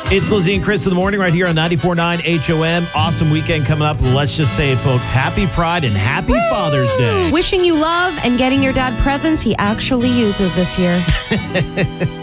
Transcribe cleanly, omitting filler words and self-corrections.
It's Lizzie and Chris in the morning right here on 94.9 HOM. Awesome weekend coming up. Let's just say it, folks. Happy Pride and happy Father's Day. Wishing you love and getting your dad presents he actually uses this year.